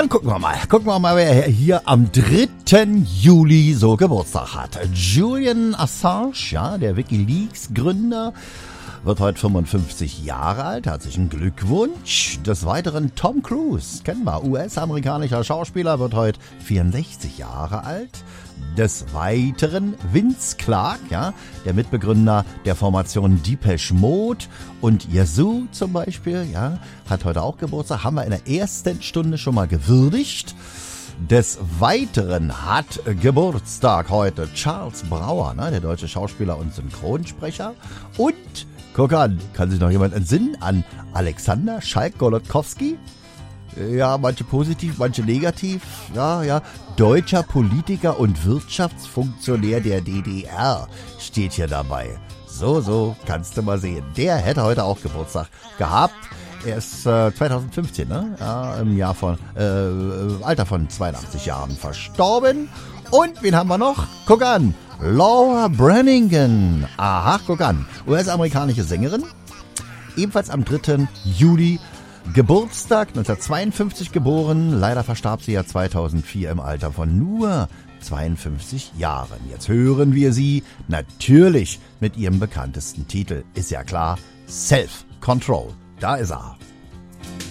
dann gucken wir mal, wer hier am 3. Juli so Geburtstag hat. Julian Assange, ja, der WikiLeaks-Gründer, wird heute 55 Jahre alt. Herzlichen Glückwunsch. Des Weiteren Tom Cruise, kennen wir, US-amerikanischer Schauspieler, wird heute 64 Jahre alt. Des Weiteren Vince Clarke, ja, der Mitbegründer der Formation Depeche Mode, und Yazoo zum Beispiel, ja, hat heute auch Geburtstag. Haben wir in der ersten Stunde schon mal gewürdigt. Des Weiteren hat Geburtstag heute Charles Brauer, ne, der deutsche Schauspieler und Synchronsprecher. Und, guck an, kann sich noch jemand entsinnen an Alexander Schalk-Golodkowski? Ja, manche positiv, manche negativ. Ja, deutscher Politiker und Wirtschaftsfunktionär der DDR steht hier dabei. So, kannst du mal sehen. Der hätte heute auch Geburtstag gehabt. Er ist 2015, ne? Ja, im Alter von 82 Jahren verstorben. Und wen haben wir noch? Guck an, Laura Branigan. Aha, guck an, US-amerikanische Sängerin. Ebenfalls am 3. Juli Geburtstag, 1952 geboren. Leider verstarb sie ja 2004 im Alter von nur 52 Jahren. Jetzt hören wir sie natürlich mit ihrem bekanntesten Titel. Ist ja klar, Self Control. Da ist er.